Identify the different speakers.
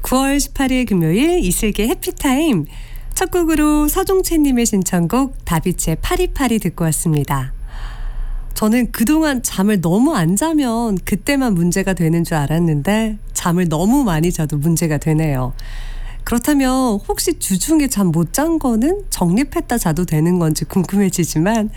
Speaker 1: 9월 18일 금요일 이슬기의 해피타임 첫 곡으로 서종채님의 신청곡 다비치의 파리파리 듣고 왔습니다. 저는 그동안 잠을 너무 안 자면 그때만 문제가 되는 줄 알았는데 잠을 너무 많이 자도 문제가 되네요. 그렇다면 혹시 주중에 잠 못 잔 거는 정립했다 자도 되는 건지 궁금해지지만